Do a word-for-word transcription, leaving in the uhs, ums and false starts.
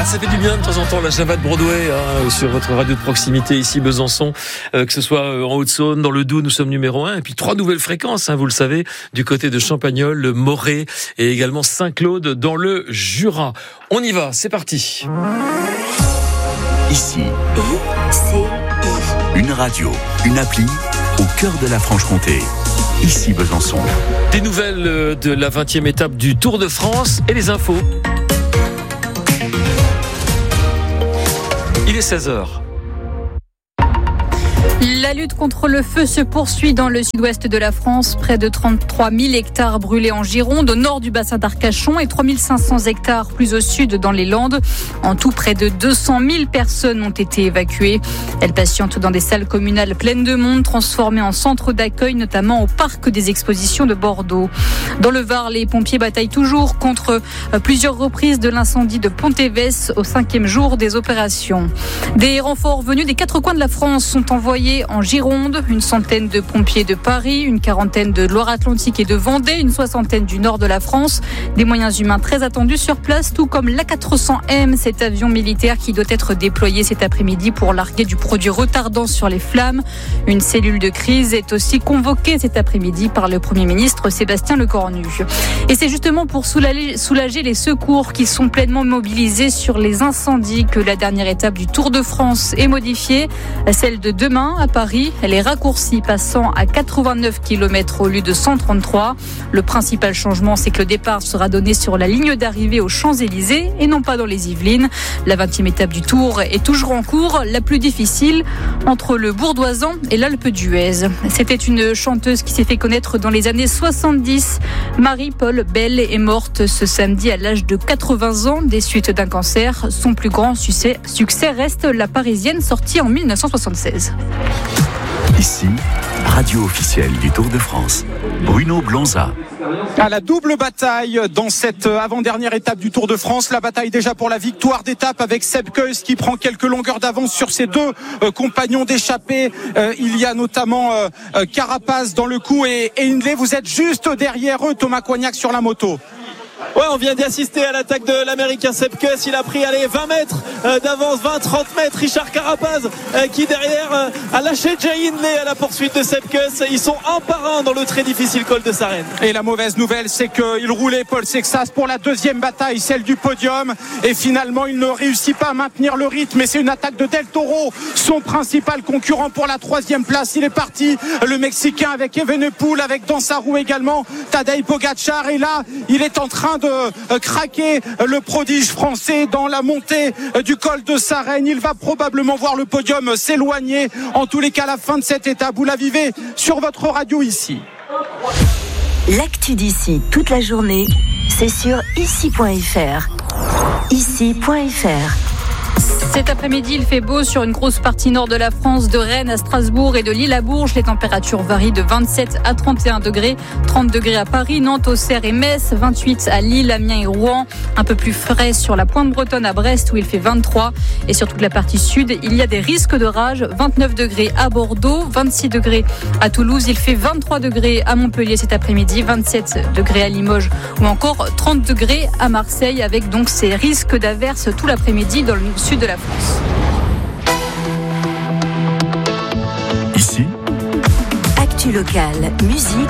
ça fait du bien de temps en temps la Java de Broadway hein, sur votre radio de proximité ici Besançon, euh, que ce soit en Haute-Saône, dans le Doubs, nous sommes numéro un, et puis trois nouvelles fréquences, hein, vous le savez, du côté de Champagnole, le Morée et également Saint-Claude dans le Jura. On y va, c'est parti. Ici, une radio, une appli au cœur de la Franche-Comté. Ici Besançon. Des nouvelles de la vingtième étape du Tour de France et les infos. Il est seize heures. La lutte contre le feu se poursuit dans le sud-ouest de la France. Près de trente-trois mille hectares brûlés en Gironde, au nord du bassin d'Arcachon, et trois mille cinq cents hectares plus au sud dans les Landes. En tout, près de deux cent mille personnes ont été évacuées. Elles patientent dans des salles communales pleines de monde, transformées en centres d'accueil, notamment au parc des expositions de Bordeaux. Dans le Var, les pompiers bataillent toujours contre plusieurs reprises de l'incendie de Pontévès au cinquième jour des opérations. Des renforts venus des quatre coins de la France sont envoyés en Gironde, une centaine de pompiers de Paris, une quarantaine de Loire-Atlantique et de Vendée, une soixantaine du nord de la France. Des moyens humains très attendus sur place, tout comme l'A quatre cents M, cet avion militaire qui doit être déployé cet après-midi pour larguer du produit retardant sur les flammes. Une cellule de crise est aussi convoquée cet après-midi par le Premier ministre Sébastien Lecornu. Et c'est justement pour soulager, soulager les secours qui sont pleinement mobilisés sur les incendies que la dernière étape du Tour de France est modifiée. Celle de demain à Paris, elle est raccourcie, passant à quatre-vingt-neuf kilomètres au lieu de cent trente-trois. Le principal changement, c'est que le départ sera donné sur la ligne d'arrivée aux Champs-Élysées et non pas dans les Yvelines. La vingtième étape du Tour est toujours en cours, la plus difficile, entre le Bourdoisan et l'Alpe d'Huez. C'était une chanteuse qui s'est fait connaître dans les années soixante-dix. Marie-Paul Bell est morte ce samedi à l'âge de quatre-vingts ans des suites d'un cancer. Son plus grand succès, succès reste La Parisienne, sortie en mille neuf cent soixante-seize. Ici, radio officielle du Tour de France. Bruno Blonza. À la double bataille dans cette avant-dernière étape du Tour de France, la bataille déjà pour la victoire d'étape avec Sepp Kuss qui prend quelques longueurs d'avance sur ses deux euh, compagnons d'échappée. Euh, il y a notamment euh, euh, Carapaz dans le coup et, et Hindley. Vous êtes juste derrière eux, Thomas Coignac sur la moto. Ouais, on vient d'assister à l'attaque de l'Américain Sepp Kuss. Il a pris allez, vingt mètres euh, d'avance, vingt à trente mètres. Richard Carapaz euh, qui derrière euh, a lâché Jay Hindley à la poursuite de Sepp Kuss. Ils sont un par un dans le très difficile col de Sarenne. Et la mauvaise nouvelle, c'est qu'il roulait Paul Sexas pour la deuxième bataille, celle du podium. Et finalement, il ne réussit pas à maintenir le rythme. Et c'est une attaque de Del Toro, son principal concurrent pour la troisième place. Il est parti, le Mexicain, avec Evenepoel, avec dans sa roue également Tadej Pogacar. Et là, il est en train de craquer, le prodige français dans la montée du col de Sarenne. Il va probablement voir le podium s'éloigner. En tous les cas, la fin de cette étape, vous la vivez sur votre radio ici. L'actu d'ici toute la journée, c'est sur ici point f r. ici point f r. Cet après-midi, il fait beau sur une grosse partie nord de la France, de Rennes à Strasbourg et de Lille à Bourges. Les températures varient de vingt-sept à trente et un degrés. trente degrés à Paris, Nantes, Auxerre et Metz. vingt-huit à Lille, Amiens et Rouen. Un peu plus frais sur la pointe bretonne à Brest où il fait vingt-trois. Et sur toute la partie sud, il y a des risques d'orage. vingt-neuf degrés à Bordeaux, vingt-six degrés à Toulouse. Il fait vingt-trois degrés à Montpellier cet après-midi, vingt-sept degrés à Limoges ou encore trente degrés à Marseille avec donc ces risques d'averses tout l'après-midi dans le sud de la France. Ici, actu locale, musique